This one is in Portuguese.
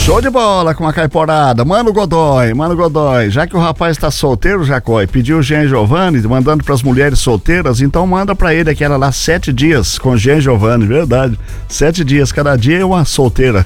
Show de bola com a caiporada. Mano Godoy, já que o rapaz tá solteiro, Jacói, pediu o Jean Giovanni, mandando pras mulheres solteiras, então manda pra ele aquela lá 7 dias com o Jean Giovanni, verdade. 7 dias, cada dia é uma solteira.